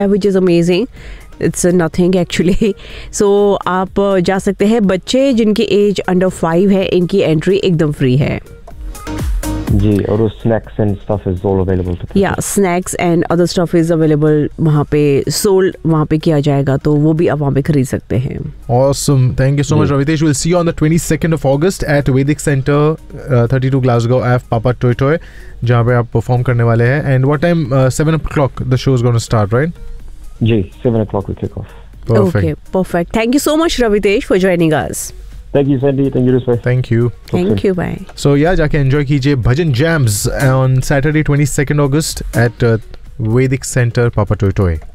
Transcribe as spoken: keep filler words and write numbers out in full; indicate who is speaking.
Speaker 1: which is amazing. It's nothing actually. So आप जा सकते हैं. बच्चे जिनकी एज अंडर फाइव है, इनकी एंट्री एकदम फ्री है.
Speaker 2: जी, और snacks and stuff is all available.
Speaker 1: या snacks and other stuff is available. वहाँ पे सोल्ड वहाँ पे किया जाएगा, तो वो भी आप वहाँ पे खरीद सकते हैं.
Speaker 3: Awesome. Thank you so much, Ravitesh. We'll see you on the twenty-second of August at Vedic Center, uh, thirty-two Glasgow Ave, Papa Toy Toy, जहाँ पे आप परफॉर्म करने वाले हैं. And what time? Uh, seven o'clock the show is going to start, right?
Speaker 2: Ji, seven o'clock we kick off.
Speaker 3: Perfect.
Speaker 1: Okay, perfect. Thank you so much, Ravitesh, for joining us.
Speaker 2: Thank you, Sandy. Thank you, Rusway.
Speaker 3: Thank you.
Speaker 1: Thank you. Bye.
Speaker 3: So yeah, जाके enjoy कीजिए भजन jams on Saturday twenty-second August at uh, Vedic Center, Papa Toy Toy.